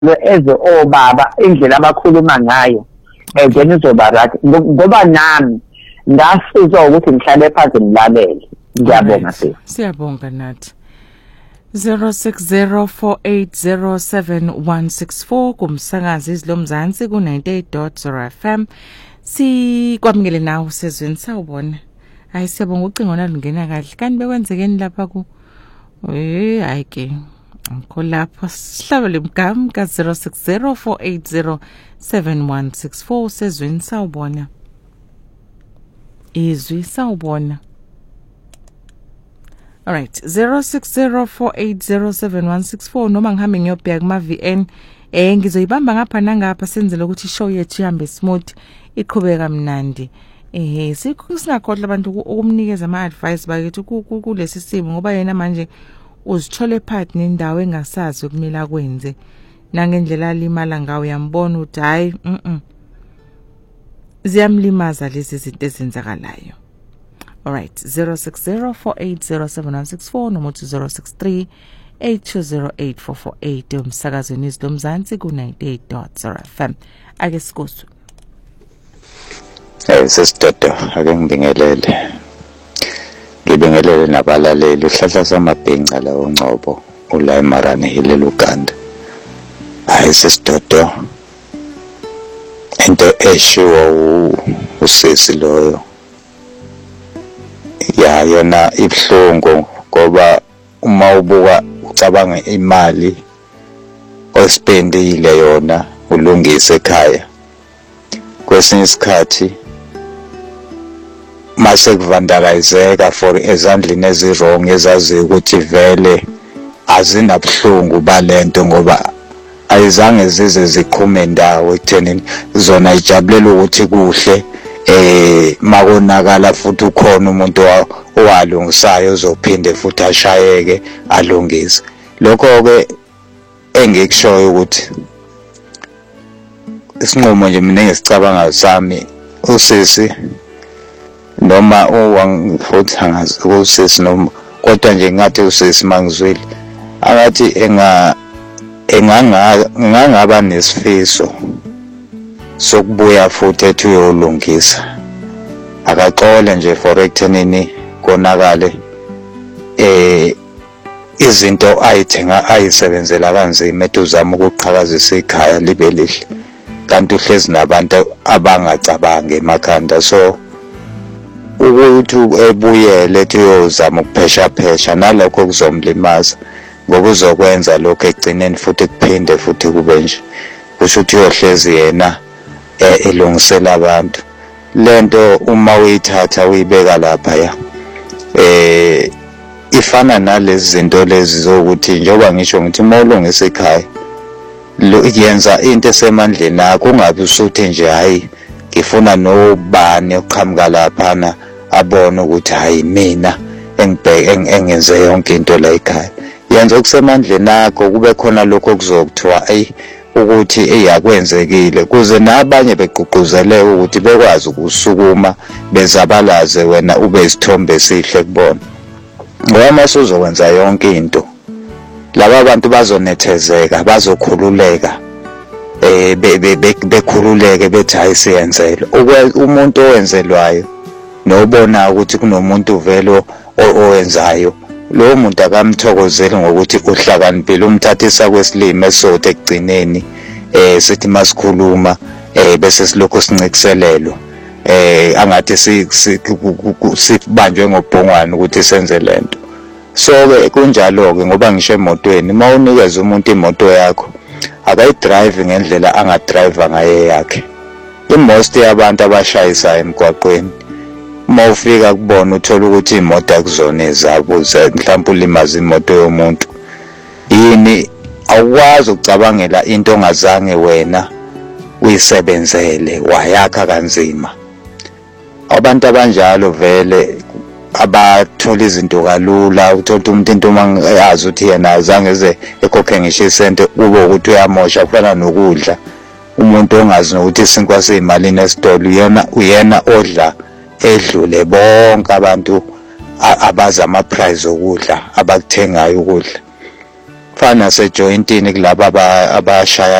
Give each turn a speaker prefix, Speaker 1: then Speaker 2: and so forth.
Speaker 1: eze obaba indlela abakhuluma ngayo then izoba right ngoba nami ngasizwa ukuthi ngihlale phansi ngilalele. Ngiyabonga sisi.
Speaker 2: Siyabonga nathi. 0604807164 kumsakazi izilomzansi ku 98.0 FM. Sikwamukele nawe sezweni sawubona. Hayi siyabonga ucingo nalungena kahle kanti bekwenzekeni lapha ku hayi ke ngikho lapha sihlabele mgam ka 0604807164 sezweni sawubona. Izwi sawubona. Alright 0604807164 noma ngihambe ngiyobheka kuma VN ngizoyibamba ngapha nangapha senzele ukuthi show yethu ihambe smooth iqhubeka mnandi. Singakhohlwa abantu ukumnikeza ama advice bakithi kulesi simo ngoba yena manje uzithole part nendawo engasazi ukumila kwenze nangendlela alimala ngawo yambona ukuthi hayi ziyamlimaza lezi zinto ezenzakalayo. Alright 0604807164 noma 0638208448 umsakazweni izilomzansi ku 98.0 FM. Ake sikuzwe.
Speaker 3: Sesidodo ake ngibingelele. Ngibingelele nabalaleli uhlahla samabhenca la oNcobo ula eMarani Hill eLuganda. Hayi sesidodo. Into eshiwo usisi loyo. Ya yona ibhlungu ngoba uma ubuka ucabanga imali ospendile yona ulungise ekhaya. Kwesinye isikhathi mase kuvandalizeka for ezandleni ezirong ezazi ukuthi vele azinabhlungu balento ngoba ayizange zize ziqhume ndawo ekuthenini zona ijabulela ukuthi kuhle makonakala futhi ukhona umuntu owalungisayo uzophinde futhi ashayeke alungise. Lokho ke engikushoyo ukuthi isinqumo nje mina ngisicabanga sami usisi noma uwangifuthi angazi usisi noma kodwa nje ngathi usisi mangizwile angathi engangaba nesifiso sokubuya futhi ethi uyolungisa akaxole nje for ekuthenini konakale izinto ayithenga ayisebenzela kanzima etuzama ukuqhakazisa ikhaya libe lihle kanti uhlezi nabantu abangacabangi emakhanda so ukuthi ebuyele ethi uyozama ukuphesha nalokho kuzomlimaza ngoba uzokwenza lokho egcineni futhi kuphinde futhi kube nje kusho ukuthi uyohlezi yena elungisela abantu lento uma uyithatha uyibeka lapha ya ifana nalezi zinto lezi zokuthi njengoba ngisho ngithi uma ulungisa ekhaya yenza into esemandleni akho ungabe usuthi nje hayi ngifuna nobani oqhamuka laphana abone ukuthi hayi mina engenze yonke into la ekhaya. Yenza okusemandleni akho kube khona lokho kuzokuthiwa ukuthi eyakwenzekile kuze nabanye beqhuquzele ukuthi bekwazi ukusukuma bezabalaze wena ube isithombe esihle kubona. Ngoba masuzokwenza yonke into laba abantu bazonethezeka bazokhululeka bekhululeke bethi hayi siyenzele umuntu owenzelwayo nobona ukuthi kunomuntu velo owenzayo lo muntu akamthokozeli ngokuthi uhlakaniphile umthathisa kwesilimo esode ekugcineni sithi masikhuluma bese silokho sincikiselelo angathi sibanjwe ngobhongwane ukuthi senze lento. So ke kunjalo ke ngoba ngisho emotweni mawunikeza umuntu imoto yakho akayidrive ngendlela angadrive ngaye yakhe. Imost yabantu abashayisa emgwaqweni mawufika kubona uthola ukuthi imoto akuzona ezabo mhlawumbe ulimaza imoto yomuntu yini awukwazi ukucabangela into ongazange wena uyisebenzele wayakha kanzima. Abantu abanjalo vele abathola izinto kalula uthola umuntu into mangayazi ukuthi yena azange eze ekhokhe ngisho isente kube ukuthi uyamosha kufana nokudla umuntu ongazi ukuthi isinkwa seyimalini esitolo uyena odla edlule bonke abantu abaza ama price okudla abakuthengayo ukudla kufana nasejointini kulabo abashaya